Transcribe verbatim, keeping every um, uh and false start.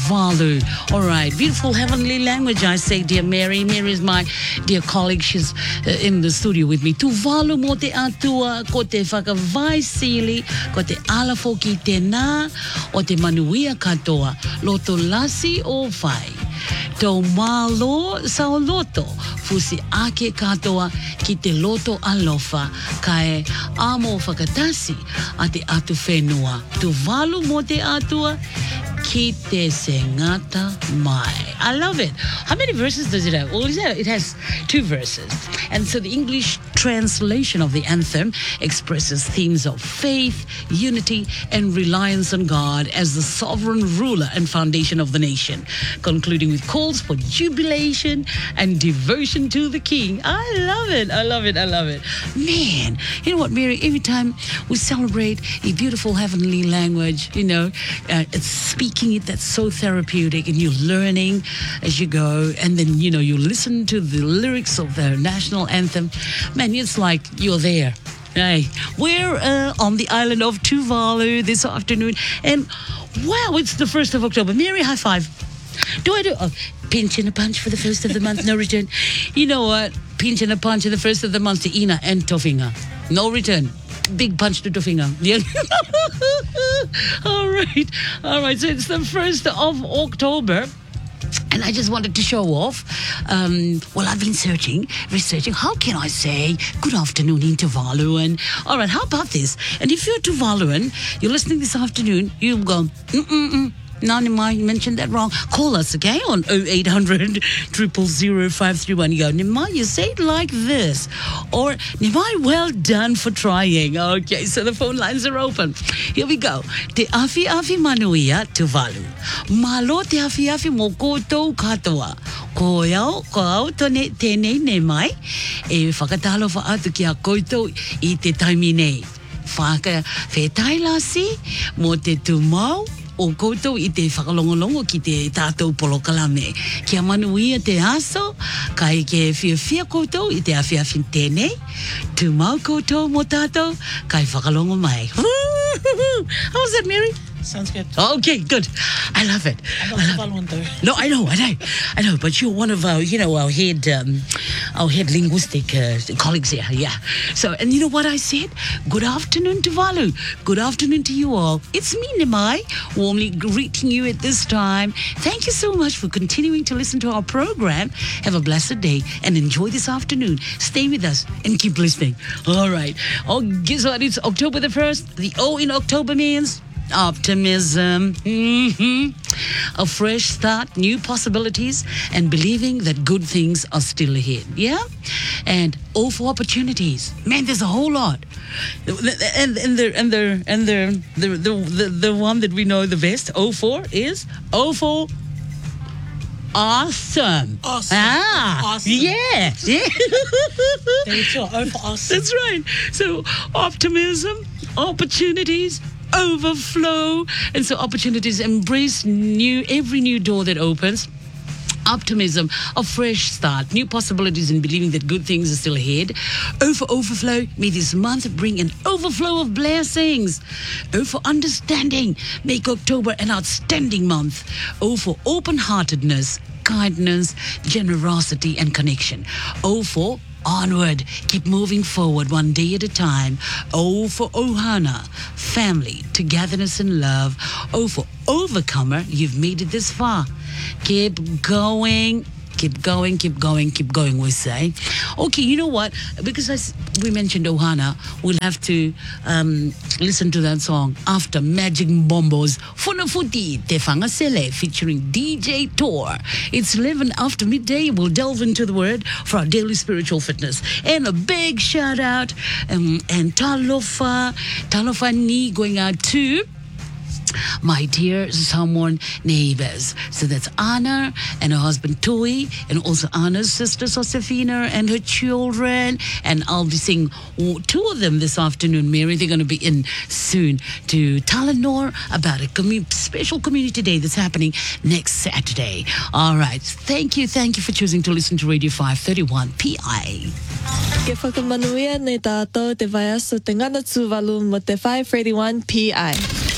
Tuvalu. All right, beautiful heavenly language, I say, dear Mary. Mary is my dear colleague. She's uh, in the studio with me. Tuvalu mo te atua, ko te whakawai sili, ko te alafo ki te nā, o te manuia katoa, loto lasi o whai. Tau malo sa o loto, fusi ake katoa ki te loto alofa, kae amo whakatasi a te atu whenua. Tuvalu mo te atua, ki te sengata mai. I love it. How many verses does it have? Well, it has two verses. And so the English translation of the anthem expresses themes of faith, unity, and reliance on God as the sovereign ruler and foundation of the nation, concluding with calls for jubilation and devotion to the King. I love it. I love it. I love it. Man, you know what, Mary? Every time we celebrate a beautiful heavenly language, you know, uh, it's speaking it that's so therapeutic, and you're learning as you go, and then, you know, you listen to the lyrics of the national anthem. Man, it's like you're there. Hey, we're uh, on the island of Tuvalu this afternoon, and wow, it's the first of October. Mary, high five. Do I do a pinch and a punch for the first of the month? No return. You know what? Pinch and a punch for the first of the month to Ina and Tofinga. No return. Big punch to Tofinga. Yeah. All right. All right. So it's the first of October. And I just wanted to show off. Um, well, I've been searching, researching. How can I say good afternoon in Tuvaluan? All right, how about this? And if you're Tuvaluan, you're listening this afternoon, you go, mm-mm-mm. Nanima, you mentioned that wrong. Call us, okay, on oh eight hundred, zero zero zero, five three one. You go, Nima, you say it like this. Or, Nima, well done for trying. Okay, so the phone lines are open. Here we go. Te afi afi manuia Tuvalu. Malo te afi afi mo koutou katoa. Ko iau, ko au tone tēnei ne mai. E whakatalo wha atu ki a koutou i te taimi nei. Whaka whetai lasi mo te tumau. O koutou i te whakalongolongo ki te tātou polokalame. Kia manuia te aso, kai ke whia whia koutou i te awhiawhi tēnei. Tu mau koutou mo tātou, kai whakalongo mai. How's that, Mary? Sounds good. Okay, good. I love it. I'm not the one though. No, I know, I know, I know. But you're one of our, you know, our head, um, our head linguistic uh, colleagues here. Yeah. So, and you know what I said? Good afternoon, Tuvalu. Good afternoon to you all. It's me, Nimai, warmly greeting you at this time. Thank you so much for continuing to listen to our program. Have a blessed day and enjoy this afternoon. Stay with us and keep listening. All right. Oh, guess what? It's October the first. The O in October means optimism, mm-hmm. a fresh start, new possibilities, and believing that good things are still ahead. Yeah, and O for opportunities. Man, there's a whole lot. And and the and the and the the the the, the one that we know the best, O for, is O for awesome. Awesome. Ah, awesome. Yeah, yeah. There you go. O for awesome. That's right. So optimism, opportunities, overflow, and so opportunities, embrace new every new door that opens. Optimism, a fresh start, new possibilities, and believing that good things are still ahead. O for overflow, may this month bring an overflow of blessings. O for understanding, make October an outstanding month. O for open-heartedness, kindness, generosity, and connection. O for onward, keep moving forward one day at a time. O for Ohana, family, togetherness and love. O for overcomer, you've made it this far. Keep going, keep going, keep going, keep going, we say. Okay, you know what? Because I, we mentioned Ohana, we'll have to um, listen to that song after Magic Bombo's Funafuti Te Whangasele featuring D J Tor. It's eleven after midday. We'll delve into the word for our daily spiritual fitness. And a big shout out um, and talofa, talofa ni going out to my dear someone neighbors. So that's Anna and her husband Tui, and also Anna's sister Josefina and her children. And I'll be seeing two of them this afternoon, Mary. They're going to be in soon to Talanor about a commu- special community day that's happening next Saturday. All right. Thank you. Thank you for choosing to listen to Radio five thirty-one P I. Ke whakamanuia nei tātou te vai aso te ngana Tuvalu mo te five thirty-one P I.